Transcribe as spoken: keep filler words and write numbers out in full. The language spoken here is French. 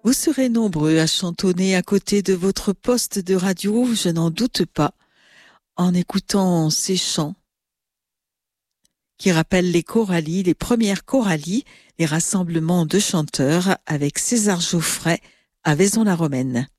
Vous serez nombreux à chantonner à côté de votre poste de radio, je n'en doute pas, en écoutant ces chants qui rappellent les choralies, les premières choralies, les rassemblements de chanteurs avec César Geoffrey à Vaison-la-Romaine.